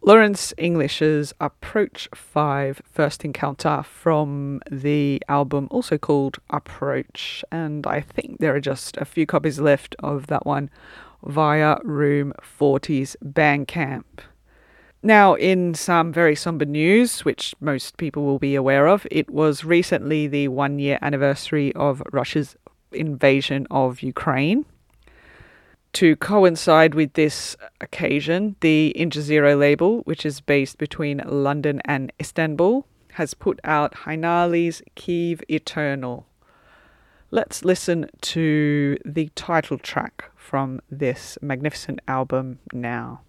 Lawrence English's Approach 5 First Encounter from the album also called Approach, and I think there are just a few copies left of that one via Room 40's Bandcamp. Now, in some very somber news, which most people will be aware of, it was recently the 1-year anniversary of Russia's invasion of Ukraine. To coincide with this occasion, the Injazero label, which is based between London and Istanbul, has put out Heinali's Kiev Eternal. Let's listen to the title track from this magnificent album now.